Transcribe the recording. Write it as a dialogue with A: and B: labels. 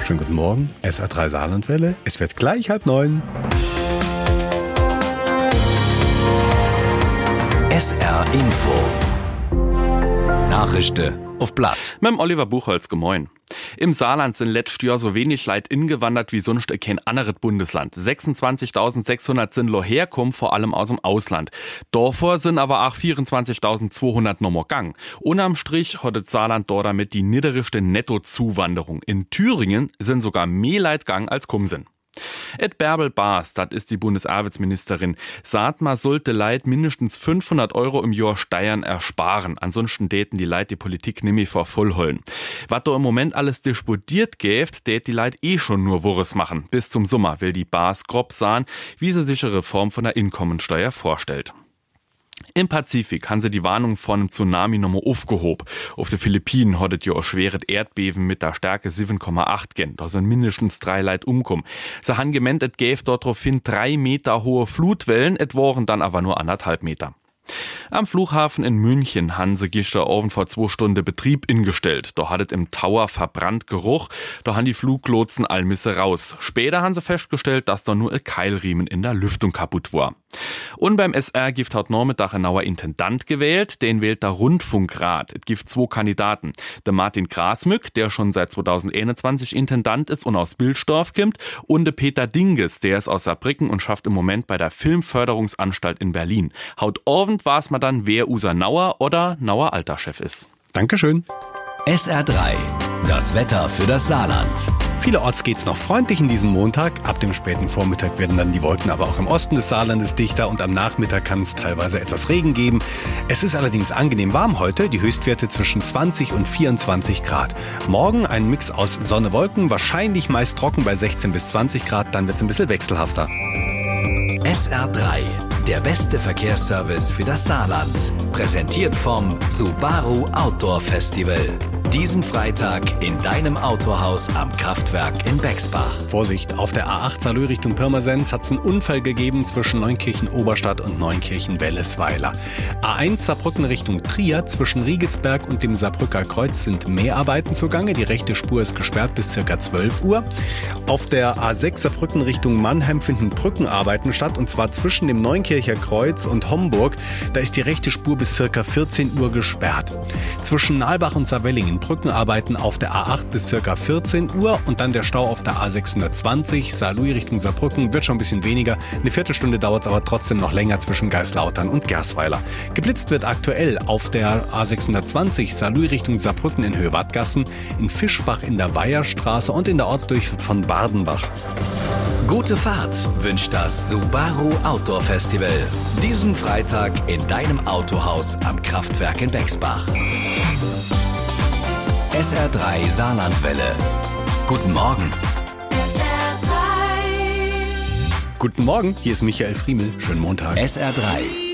A: Schönen guten Morgen, SR3 Saarlandwelle. Es wird gleich 8:30.
B: SR Info. Nachrichten auf Blatt.
C: Mit dem Oliver Buchholz, gemoin. Im Saarland sind letztes Jahr so wenig Leute ingewandert wie sonst kein anderes Bundesland. 26.600 sind herkommen, vor allem aus dem Ausland. Davor sind aber auch 24.200 nochmal gang. Unterm Strich hat das Saarland dort damit die niedrigste Nettozuwanderung. In Thüringen sind sogar mehr Leute gang als kommen sind. Ed Bärbel Baas, das ist die Bundesarbeitsministerin, sagt, man sollte Leid mindestens 500 € im Jahr Steuern ersparen. Ansonsten täten die Leid die Politik nämlich vor voll holen. Was da im Moment alles disputiert gäft, tät die Leid schon nur Wurres machen. Bis zum Sommer will die Baas grob sahen, wie sie sich eine Reform von der Inkommensteuer vorstellt. Im Pazifik haben sie die Warnung vor einem Tsunami nochmal aufgehoben. Auf den Philippinen hat es ja ein schweres Erdbeben mit der Stärke 7,8 gen. Da sind mindestens 3 Leute umgekommen. Sie haben gemeint, es gäbe daraufhin 3 Meter hohe Flutwellen, es waren dann aber nur 1,5 Meter. Am Flughafen in München haben sie gestern Abend vor 2 Stunden Betrieb ingestellt. Da hat es im Tower verbrannt Geruch, da haben die Fluglotsen allmisse raus. Später haben sie festgestellt, dass da nur ein Keilriemen in der Lüftung kaputt war. Und beim SR gibt heute Nachmittag ein neuer Intendant gewählt, den wählt der Rundfunkrat. Es gibt 2 Kandidaten. Der Martin Grasmück, der schon seit 2021 Intendant ist und aus Bilsdorf kommt, und der Peter Dinges, der ist aus Saarbrücken und schafft im Moment bei der Filmförderungsanstalt in Berlin. Haut Abend war's mal dann, wer User Nauer oder Nauer Alterschef ist.
A: Dankeschön.
B: SR3, das Wetter für das Saarland.
A: Vielerorts geht's noch freundlich in diesem Montag. Ab dem späten Vormittag werden dann die Wolken aber auch im Osten des Saarlandes dichter und am Nachmittag kann es teilweise etwas Regen geben. Es ist allerdings angenehm warm heute, die Höchstwerte zwischen 20 und 24 Grad. Morgen ein Mix aus Sonne, Wolken, wahrscheinlich meist trocken bei 16 bis 20 Grad, dann wird's ein bisschen wechselhafter.
B: SR3, der beste Verkehrsservice für das Saarland. Präsentiert vom Subaru Outdoor Festival. Diesen Freitag in deinem Autohaus am Kraftwerk in Bexbach.
A: Vorsicht, auf der A8 Saarlouis Richtung Pirmasens hat es einen Unfall gegeben zwischen Neunkirchen-Oberstadt und Neunkirchen-Wellesweiler. A1 Saarbrücken Richtung Trier, zwischen Riegelsberg und dem Saarbrücker Kreuz sind Mehrarbeiten zugange. Die rechte Spur ist gesperrt bis ca. 12 Uhr. Auf der A6 Saarbrücken Richtung Mannheim finden Brückenarbeiten statt, und zwar zwischen dem Neunkircher Kreuz und Homburg. Da ist die rechte Spur bis ca. 14 Uhr gesperrt. Zwischen Nalbach und Saarwellingen Brückenarbeiten auf der A8 bis ca. 14 Uhr und dann der Stau auf der A620 Saarlouis Richtung Saarbrücken wird schon ein bisschen weniger. Eine Viertelstunde dauert es aber trotzdem noch länger zwischen Geislautern und Gersweiler. Geblitzt wird aktuell auf der A620 Saarlouis Richtung Saarbrücken in Höhe Wadgassen, in Fischbach in der Weiherstraße und in der Ortsdurchfahrt von Bardenbach.
B: Gute Fahrt wünscht das Subaru Outdoor Festival. Diesen Freitag in deinem Autohaus am Kraftwerk in Bexbach. SR3 Saarlandwelle. Guten Morgen.
A: Guten Morgen, hier ist Michael Friemel. Schönen Montag.
B: SR3.